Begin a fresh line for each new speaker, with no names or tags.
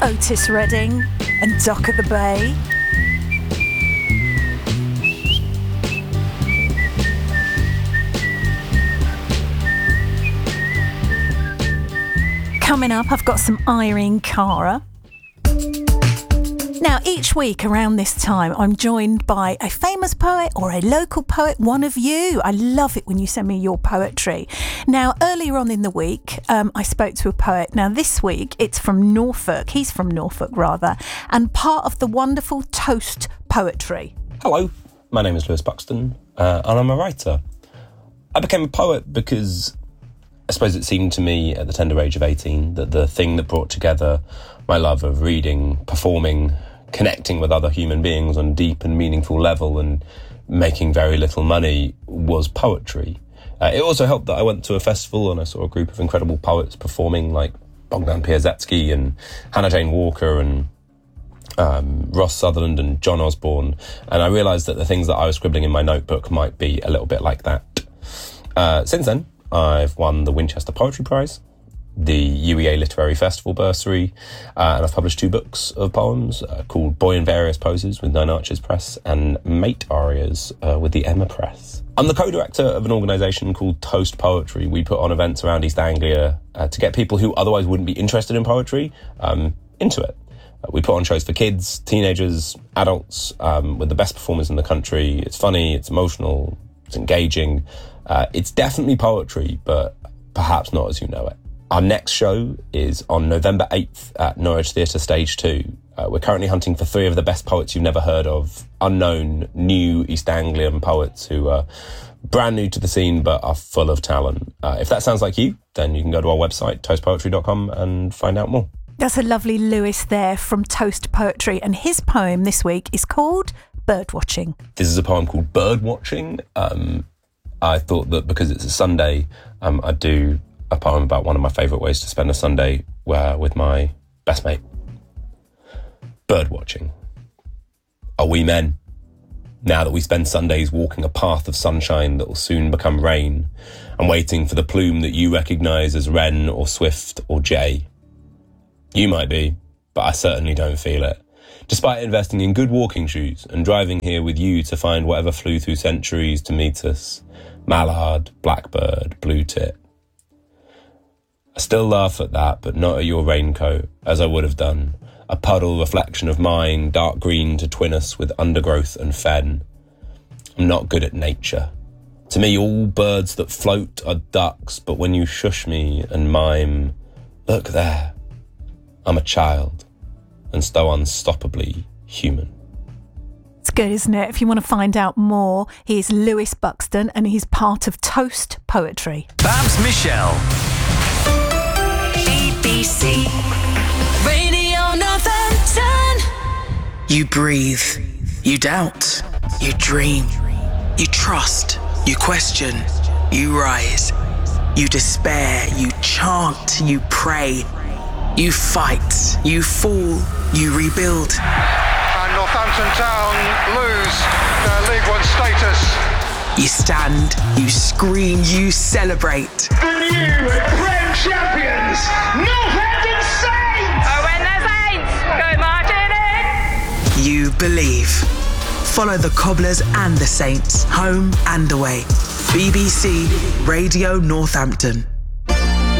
Otis Redding and Dock at the Bay. Coming up, I've got some Irene Cara. Now, each week around this time, I'm joined by a famous poet or a local poet, one of you. I love it when you send me your poetry. Now, earlier on in the week, I spoke to a poet. Now, this week, it's from Norfolk. He's from Norfolk, rather, and part of the wonderful Toast Poetry.
Hello, my name is Lewis Buxton, and I'm a writer. I became a poet because I suppose it seemed to me at the tender age of 18 that the thing that brought together my love of reading, performing, connecting with other human beings on a deep and meaningful level and making very little money was poetry. It also helped that I went to a festival and I saw a group of incredible poets performing, like Bogdan Piasecki and Hannah Jane Walker and Ross Sutherland and John Osborne, and I realised that the things that I was scribbling in my notebook might be a little bit like that. Since then, I've won the Winchester Poetry Prize, the UEA Literary Festival bursary, and I've published 2 books of poems called Boy in Various Poses with Nine Arches Press and Mate Arias with the Emma Press. I'm the co-director of an organisation called Toast Poetry. We put on events around East Anglia to get people who otherwise wouldn't be interested in poetry into it. We put on shows for kids, teenagers, adults, with the best performers in the country. It's funny, it's emotional, it's engaging. It's definitely poetry, but perhaps not as you know it. Our next show is on November 8th at Norwich Theatre Stage 2. We're currently hunting for 3 of the best poets you've never heard of, unknown, new East Anglian poets who are brand new to the scene but are full of talent. If that sounds like you, then you can go to our website, toastpoetry.com, and find out more.
That's a lovely Lewis there from Toast Poetry, and his poem this week is called Birdwatching.
This is a poem called Birdwatching. I thought that because it's a Sunday, I'd do a poem about one of my favourite ways to spend a Sunday with my best mate. Birdwatching. Are we men? Now that we spend Sundays walking a path of sunshine that will soon become rain, and waiting for the plume that you recognise as wren or swift or jay. You might be, but I certainly don't feel it. Despite investing in good walking shoes and driving here with you to find whatever flew through centuries to meet us. Mallard, blackbird, blue tit. I still laugh at that, but not at your raincoat, as I would have done. A puddle reflection of mine, dark green to twin us with undergrowth and fen. I'm not good at nature. To me, all birds that float are ducks, but when you shush me and mime, look there, I'm a child, and so unstoppably human.
It's good, isn't it? If you want to find out more, he's Lewis Buxton and he's part of Toast Poetry.
Babs Michelle.
BBC Radio Northampton.
You breathe, you doubt, you dream, you trust, you question, you rise, you despair, you chant, you pray, you fight, you fall, you rebuild.
And Northampton Town lose their League One status.
You stand, you scream, you celebrate.
The new Prem champions, Northampton Saints!
Oh, when the Saints go marching in!
You believe. Follow the Cobblers and the Saints, home and away. BBC Radio Northampton.